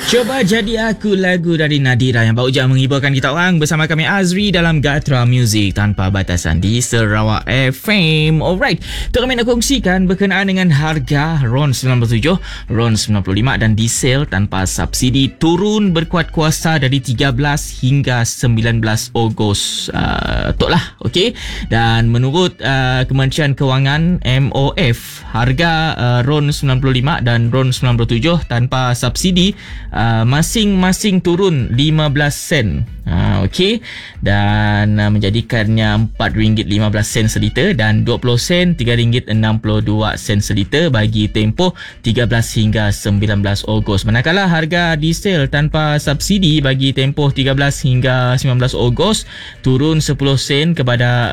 Coba jadi aku, lagu dari Nadira yang baru je menghiburkan kita orang bersama kami Azri dalam Gatra Music tanpa batasan di Sarawak FM. Alright, tu kami nak kongsikan berkenaan dengan harga RON 97, RON 95 dan diesel tanpa subsidi turun berkuat kuasa dari 13 hingga 19 Ogos tok lah, okey. Dan menurut Kementerian Kewangan MOF, harga RON 95 dan RON 97 tanpa subsidi masing-masing turun 15 sen. Okey, dan menjadikannya RM4.15 seliter dan 20 sen RM3.62 seliter bagi tempoh 13 hingga 19 Ogos. Manakala harga diesel tanpa subsidi bagi tempoh 13 hingga 19 Ogos turun 10 sen kepada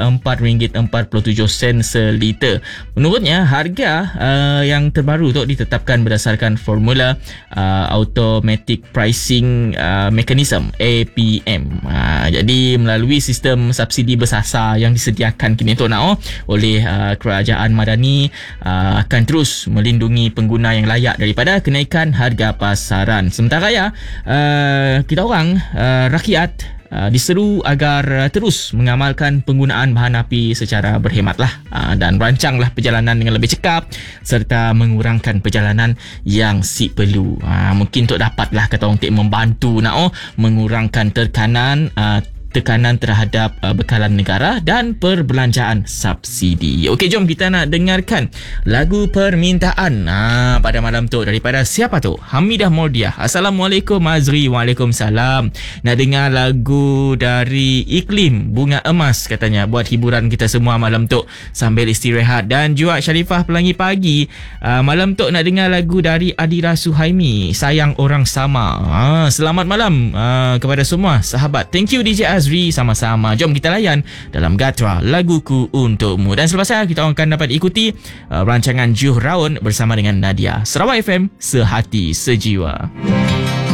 RM4.47 seliter. Menurutnya, harga yang terbaru tu ditetapkan berdasarkan formula Automatic Pricing Mechanism APM. Jadi melalui sistem subsidi bersasar yang disediakan kini tu oleh kerajaan Madani akan terus melindungi pengguna yang layak daripada kenaikan harga pasaran. Sementara kita orang rakyat diseru agar terus mengamalkan penggunaan bahan api secara berhematlah dan rancanglah perjalanan dengan lebih cekap serta mengurangkan perjalanan yang si perlu. Mungkin untuk dapatlah kata orang membantu mengurangkan tekanan terhadap bekalan negara dan perbelanjaan subsidi. Okey, jom kita nak dengarkan lagu permintaan pada malam tu daripada siapa tu? Hamidah Mordiah. Assalamualaikum Azri. Waalaikumsalam. Nak dengar lagu dari Iklim Bunga Emas katanya buat hiburan kita semua malam tu sambil istirahat. Dan juga Sharifah Pelangi Pagi malam tu nak dengar lagu dari Adira Suhaimi, Sayang Orang Sama. Selamat malam kepada semua sahabat. Thank you DJ Azri. Sama-sama. Jom kita layan dalam Gatra Laguku Untukmu. Dan selepas saya kita akan dapat ikuti rancangan Juh Raun bersama dengan Nadia. Sarawak FM, sehati sejiwa.